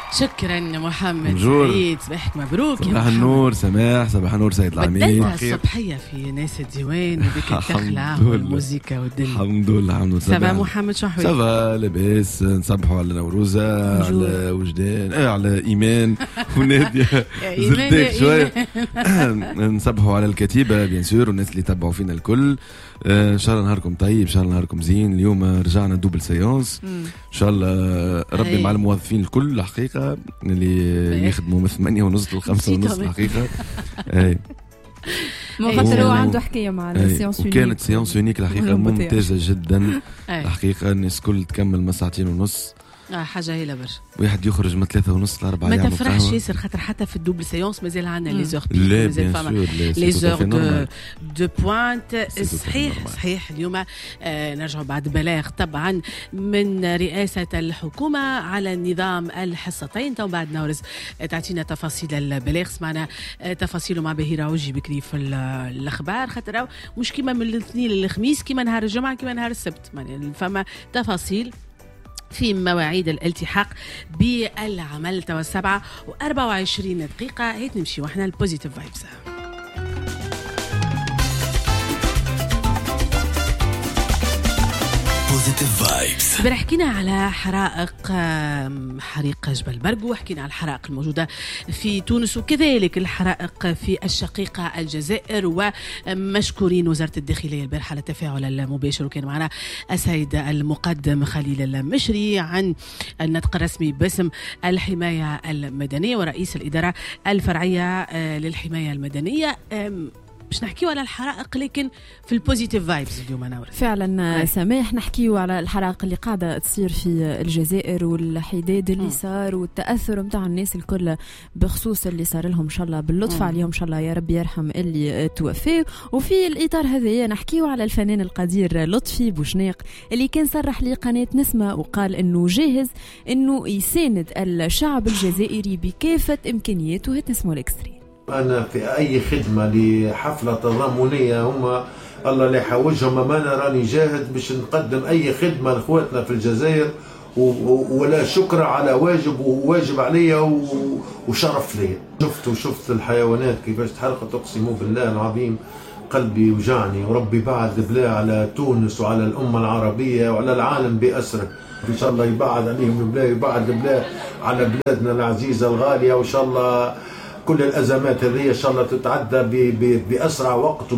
شكرا محمد بونجور. سعيد، صباحك مبروك. صباح النور سماح، صباح النور سيد العميد. بدأت الصبحية في ناس الديوان وبك الدخلة والموسيقى والدنيا. الحمد لله الحمد لله. سبا محمد شحوي سبا لاباس، نصبحوا على نوروزة، على وجدان، على إيمان ونادية زرداك شوية. نصبحوا على الكتيبة بيان سور والناس اللي تبعوا فينا الكل. ان شاء الله نهاركم طيب، ان شاء الله نهاركم زين. اليوم رجعنا دوبل سيونس ان شاء الله. ربي مع الموظفين الكل الحقيقه اللي يخدموا من 8:30 ل 5:30 الحقيقه. اي خاطر هو عنده حكايه مع السيونس يونيك، وكانت سيونس يونيك الحقيقه ممتازه جدا الحقيقه. الناس الكل تكمل ما 2.5 ساعات. حاجه هيله برشا. واحد يخرج من 3:30 ل 4. ما تفرحش ياسر خاطر حتى في الدوبل سيونس مازال عندنا لي زور بيك، مازال فما لي زور دو بوينت. صحيح اليوم نرجع بعد بلاغ طبعا من رئاسه الحكومه على نظام الحصتين. تو بعد نورز تعطينا تفاصيل البلاغ، سمعنا تفاصيله مع بهيرة عوجي بكري في الاخبار، خاطر مش كيما من الاثنين للخميس، كيما نهار الجمعه، كيما نهار السبت. فما تفاصيل في مواعيد الالتحاق بالعمل. توا 7:24. هيك نمشي واحنا البوزيتيف فايبس. حكينا على حريق جبل برقو، وحكينا على الحرائق الموجودة في تونس وكذلك الحرائق في الشقيقة الجزائر. ومشكورين وزارة الداخلية البارحة على التفاعل المباشر، وكان معنا السيد المقدم خليل المشري عن النطق الرسمي باسم الحماية المدنية ورئيس الإدارة الفرعية للحماية المدنية. باش نحكيو على الحرائق لكن في البوزيتيف فايبس اليوم. انا فعلا سماح نحكيو على الحرائق اللي قاعده تصير في الجزائر والحداد اللي صار والتاثر نتاع الناس الكل بخصوص اللي صار لهم، ان شاء الله باللطف عليهم، ان شاء الله يا رب يرحم اللي توفوا. وفي الاطار هذا نحكيو على الفنان القدير لطفي بوشناق اللي كان صرح لقناه نسمه وقال انه جاهز انه يساند الشعب الجزائري بكافه امكانياته. نسمعوا الاكستري. أنا في أي خدمة لحفلة تضامنية هم الله لا يحوجهم، ما أنا راني جاهد باش نقدم أي خدمة لإخواتنا في الجزائر، ولا شكر على واجب، وواجب عليا وشرف لي. شفت الحيوانات كيفاش تحرقت، أقسم بالله العظيم قلبي وجعني. وربي بعد بلا على تونس وعلى الأمة العربية وعلى العالم بأسره. إن شاء الله يبعد عليهم البلا، يبعد البلا على بلادنا العزيزة الغالية، وإن شاء الله كل الأزمات هذه إن شاء الله تتعدى بأسرع وقت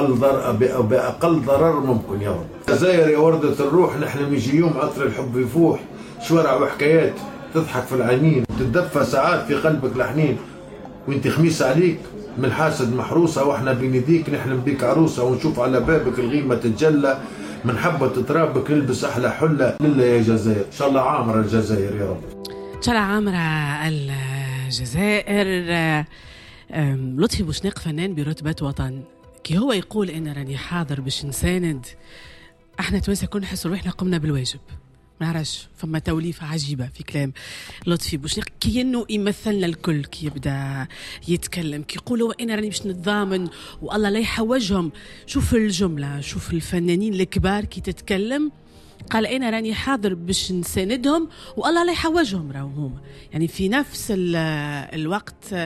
وبأقل ضرر ممكن يا رب. الجزائر يا وردة الروح، نحلم يجي يوم عطر الحب يفوح، شوارع وحكايات تضحك في العينين، تتدفى ساعات في قلبك الحنين، وانت خميس عليك من حاسد محروسة، واحنا بنديك نحلم بيك عروسة، ونشوف على بابك الغيمة تتجلى، من حبة ترابك نلبس أحلى حلة. لله يا جزائر، إن شاء الله عامرة الجزائر يا رب، إن شاء الله عامرة الجزائر. لطفي بوشناق فنان برتبة وطن، كي هو يقول إن راني حاضر باش نساند، احنا توانسة كنا نحس روحنا قمنا بالواجب. ما نعرفش، فما توليفة عجيبة في كلام لطفي بوشناق، كي انه يمثلنا الكل. كي يبدا يتكلم كي يقول هو انا راني باش نتضامن والله لا يحوجهم. شوف الجملة، شوف الفنانين الكبار كي تتكلم، قال انا راني حاضر باش نساندهم والله لا يحوجهم. راهم هما يعني في نفس الوقت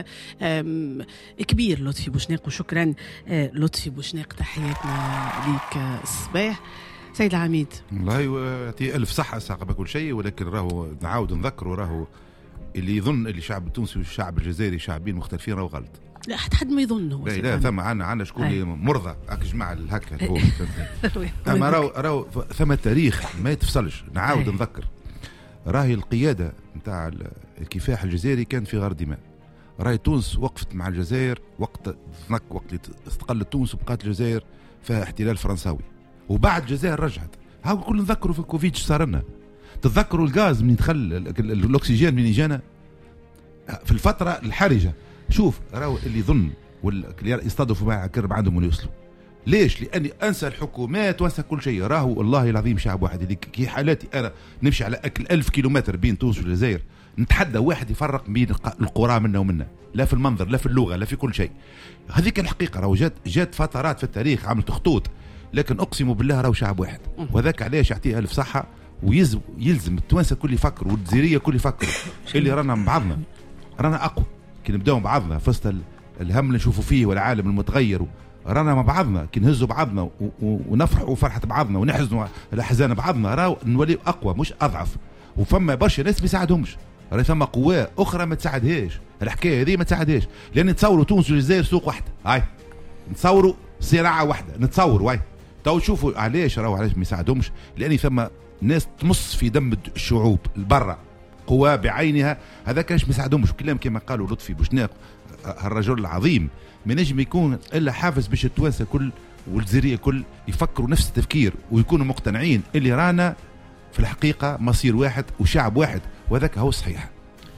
كبير لطفي بوشناق. وشكرا لطفي بوشناق، تحياتنا ليك الصباح سيد العميد. والله يعطي ألف صحة ساقب كل شيء، ولكن راهو نعاود نذكره، راهو اللي يظن اللي الشعب التونسي والشعب الجزائري شعبين مختلفين راهو غلط. لا حد ما يظن. لا ثم عنا شكون مرضى هاك جماعة الهكا هو. اما راهو ثم تاريخ ما يتفصلش. نعاود نذكر، راهي القيادة نتاع الكفاح الجزائري كان في غار دماء. راهي تونس وقفت مع الجزائر وقت استقلت تونس وبقات الجزائر فيها احتلال فرنساوي، وبعد الجزائر رجعت. هاو كل نذكروا في الكوفيد صار لنا. تتذكروا الغاز من يدخل الاكسجين من يجانا في الفترة الحرجة. شوف راهو اللي يظن واللي يصطدفوا مع كرب عندهم اللي يوصلوا. ليش؟ لاني انسى الحكومات وانسى كل شيء. راهو والله العظيم شعب واحد. اللي كي حالاتي انا نمشي على اكل 1000 كيلومتر بين تونس والجزائر، نتحدى واحد يفرق بين القرى منا ومنا، لا في المنظر لا في اللغه لا في كل شيء. هذيك الحقيقه. راهو جات فترات في التاريخ عملت خطوط، لكن اقسم بالله راهو شعب واحد، وذاك علاش يعطيه الف صحه. ويلزم التوانسه كل يفكروا والجزائريه كل يفكروا اللي رانا مع بعضنا، رانا اقوى كي نبداو مع بعضنا في وسط الهم اللي نشوفوا فيه والعالم المتغير. رانا مع بعضنا كي نهزوا بعضنا ونفرحوا فرحه بعضنا ونحزنوا الاحزان بعضنا، راو نولي اقوى مش اضعف. وفما برشا ناس ما يساعدهمش، راه ثم قوى اخرى ما تساعدهاش، الحكايه هذه ما تساعدهاش. لان نتصوروا تونس والجزائر سوق واحده، هاي نتصوروا صراعه واحده، نتصوروا واي تو شوفوا علاش ما يساعدهمش. لان ثم ناس تمص في دم الشعوب البرة قوى بعينها، هذاك ما يساعدهمش. كلام كما قالوا لطفي بوشناق هالرجل العظيم ما نجم يكون الا حافز باش التوانسه كل والجزائريه كل يفكروا نفس التفكير ويكونوا مقتنعين اللي رانا في الحقيقه مصير واحد وشعب واحد، وهذاك هو الصحيح.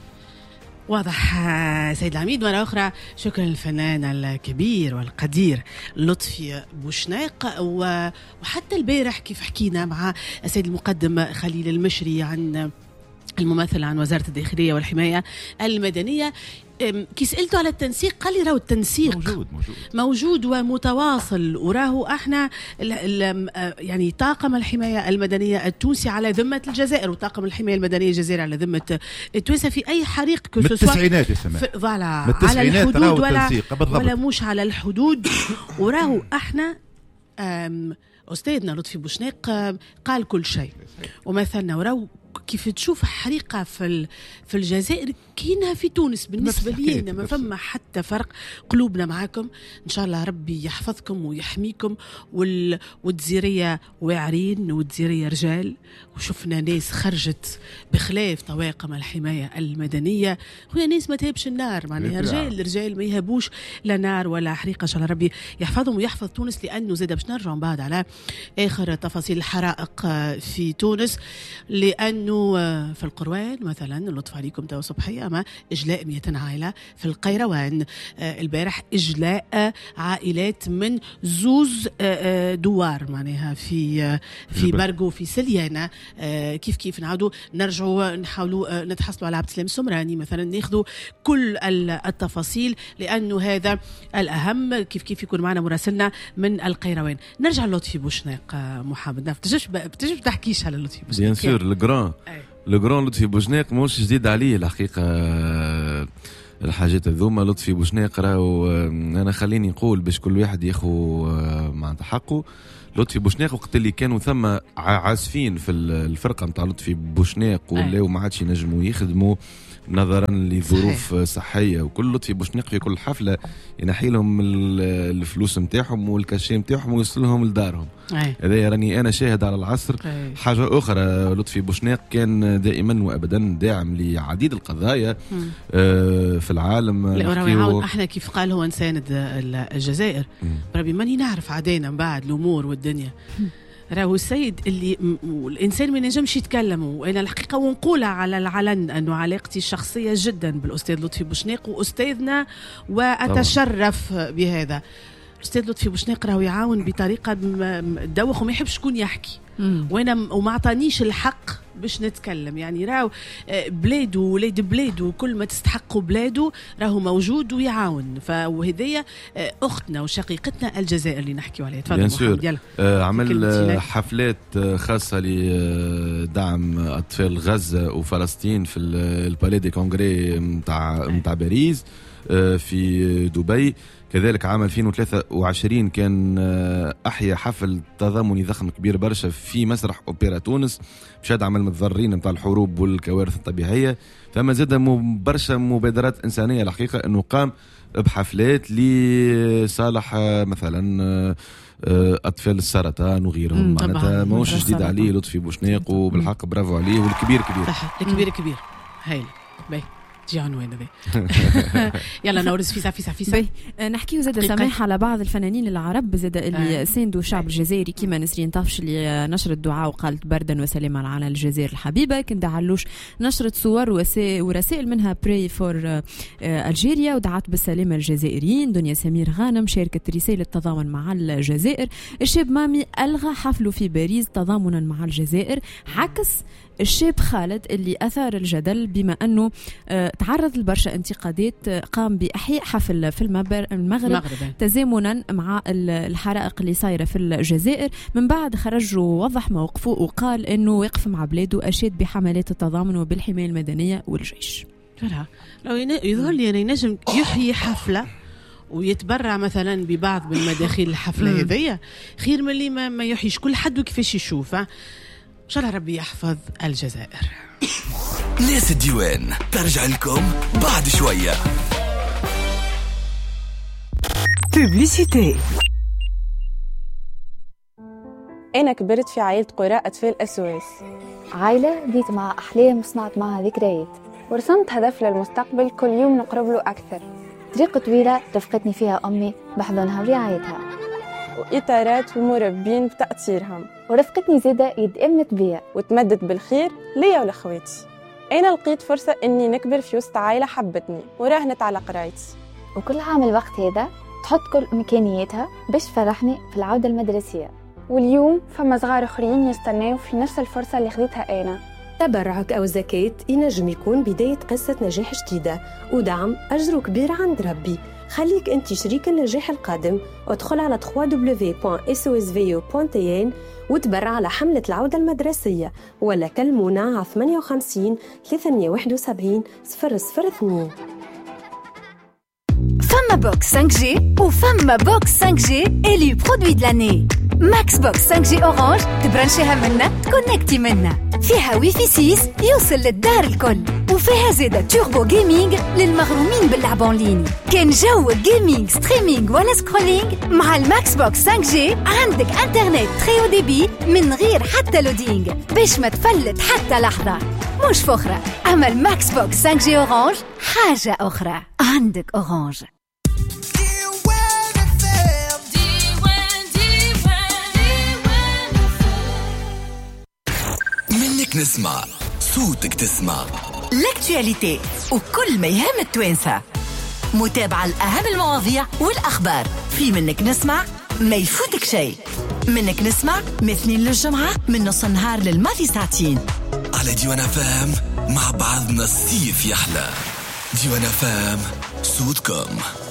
واضح سيد العميد. مرة أخرى شكرا للفنان الكبير والقدير لطفي بوشناق. وحتى البارح كيف حكينا مع السيد المقدم خليل المشري عن الممثل عن وزارة الداخلية والحماية المدنية، كي سألته على التنسيق قال لي راهو التنسيق موجود ومتواصل، وراهو احنا يعني طاقم الحماية المدنية التونسي على ذمة الجزائر، وطاقم الحماية المدنية الجزائري على ذمة التوانسة في أي حريق من التسعينات على الحدود ولا مش على الحدود. وراهو احنا أستاذنا لطفي بوشناق قال كل شيء ومثلنا. وراهو كيف تشوف حريقة في الجزائر كينها في تونس بالنسبة لي ما فما حتى فرق. قلوبنا معاكم إن شاء الله، ربي يحفظكم ويحميكم. والجزيرية واعرين والجزيرية رجال، وشفنا ناس خرجت بخلاف طواقم الحماية المدنية، هي ناس ما تهبش النار، معناها رجال ما يهبوش لا نار ولا حريقة. إن شاء الله ربي يحفظهم ويحفظ تونس. لأنه زاد باش نرجع بعد على آخر تفاصيل الحرائق في تونس، لأنه في القروان مثلا لطف عليكم تو صبحية أما إجلاء 200 عائلة في القيروان. البارح إجلاء عائلات من زوز دوار معناها في برقو في سليانة. كيف نعودوا نرجعوا نحاولوا نتحصلوا على عبد السلام السمراني مثلا، ناخذوا كل التفاصيل لأنه هذا الأهم. كيف يكون معنا مراسلنا من القيروان. نرجع لطفي بوشناق. محمد بتجيش تحكيش على لطفي بوشناق؟ بيان سور لو جران لطفي بوشناق موش جديد عليه الحقيقة الحاجات الذومة. لطفي بوشناق راهو أنا خليني نقول باش كل واحد ياخو معناتها حقه. لطفي بوشناق وقت اللي كانوا ثم عازفين في الفرقة متاع لطفي بوشناق ولاو ما عادش ينجموا يخدموا نظرا لظروف صحيه، وكل لطفي بوشناق في كل حفله ينحي لهم الفلوس نتاعهم والكاشي نتاعهم ويوصلهم لدارهم. هذا راني انا شاهد على العصر. حاجه اخرى لطفي بوشناق كان دائما وابدا داعم لعديد القضايا في العالم. احنا كيف قال هو نساند الجزائر بربي ماني نعرف عدينا من بعد الامور والدنيا. راهو السيد اللي الانسان ما ينجمش يتكلم، وانا الحقيقه ونقولها على العلن انه علاقتي الشخصيه جدا بالاستاذ لطفي بوشناق واستاذنا واتشرف بهذا. الاستاذ لطفي بوشناق راهو يعاون بطريقه تدوخ وما يحبش شكون يحكي، وانا وما عطانيش الحق باش نتكلم. يعني راهو بلاده ولاد بلاده كل ما تستحقوا بلاده راهو موجود ويعاون. وهذيا اختنا وشقيقتنا الجزائر اللي نحكيو عليها. تفضل محمد. عمل حفلات خاصه لدعم اطفال غزه وفلسطين في البالي دي كونغري نتاع باريس في دبي. كذلك عام 2023 كان أحيا حفل تضامني ضخم كبير برشا في مسرح أوبرا تونس باش يدعم المتضررين نتاع الحروب والكوارث الطبيعية. فما زاد برشا مبادرات إنسانية الحقيقة أنه قام بحفلات لصالح مثلا أطفال السرطان وغيرهم. معناتها ماهوش جديد عليه لطفي بوشناق، وبالحق برافو عليه. والكبير كبير هايل باي تجي عنوان هذا. يلا نورز فيسا نحكيو زاد سماح على بعض الفنانين العرب زاد اللي ساندوا الشعب الجزائري كيما نسرين طافش اللي نشرت دعاء وقالت بردا وسلاما على الجزائر الحبيبه. كنت علوش نشرت صور ورسائل منها براي فور الجيريا ودعت بالسلامه الجزائريين. دنيا سمير غانم شاركت رساله تضامن مع الجزائر. الشاب مامي الغى حفله في باريس تضامنا مع الجزائر، عكس الشاب خالد اللي أثار الجدل بما أنه تعرض لبرشا انتقادات، قام بإحياء حفل في المغرب تزامنا مع الحرائق اللي صايرة في الجزائر. من بعد خرج ووضح موقفه وقال أنه وقف مع بلاده، أشاد بحملات التضامن وبالحماية المدنية والجيش. لو يظهر لي أن ينجم يحيي حفلة ويتبرع مثلا ببعض من مداخيل الحفلة هذية خير من اللي ما يحيش كل حد وكيفاش يشوف. إن شاء الله ربي يحفظ الجزائر. ناس الديوان ترجع لكم بعد شوية. بوبليسيتي. أنا كبرت في عائلة قراء أطفال أسواس، عائلة بديت مع أحلام وصنعت معها ذكريات، ورسمت هدف للمستقبل كل يوم نقرب له أكثر. طريقة طويلة رفقتني فيها أمي بحضنها ورعايتها، وإطارات ومربين بتأثيرهم، ورفقتني زادة يد أمنت بيا وتمدت بالخير ليا ولأخواتي. أنا لقيت فرصة إني نكبر في وسط عائلة حبتني وراهنت على قرايتي، وكل عام الوقت هذا تحط كل إمكانياتها باش تفرحني في العودة المدرسية. واليوم فما صغار آخرين يستناو في نفس الفرصة اللي خديتها أنا. تبرعك أو زكاة ينجم يكون بداية قصة نجاح جديدة، ودعم أجره كبير عند ربي. خليك أنت شريك النجاح القادم، وادخل على www.sosvo.tn وتبرع على حملة العودة المدرسية، ولا كلمونا على 58 371 002. فما بوكس 5G وفما بوكس 5G إلي برودوي دلاني. ماكس بوكس 5G أورانج تبرنشيها منا تكونكتي منا، فيها ويفي 6 يوصل للدار الكل، وفيها زيادة توربو جيمينج للمغرومين باللعب أونلاين. كان جو جيمينج ستريمينج ولا سكرولينج، مع الماكس بوكس 5G عندك انترنت تريو ديبي من غير حتى لودينج باش ما تفلت حتى لحظة. مش فخرة، أما الماكس بوكس 5G أورانج حاجة أخرى. عندك أورانج. منك نسمع صوتك تسمع لاكتواليتي وكل ما يهم التوانسة، متابعة الأهم المواضيع والأخبار في منك نسمع، ما يفوتك شيء. منك نسمع مثنين للجمعة من نص النهار للماضي ساعتين على ديوان فام. مع بعضنا الصيف يحلى. ديوان فام صوتكم.